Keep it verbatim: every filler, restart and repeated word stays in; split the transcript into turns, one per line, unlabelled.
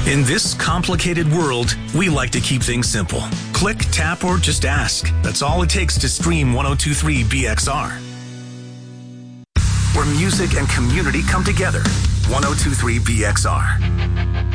In this complicated world, we like to keep things simple. Click, tap, or just ask. That's all it takes to stream ten twenty-three B X R. Where music and community come together. ten twenty-three B X R.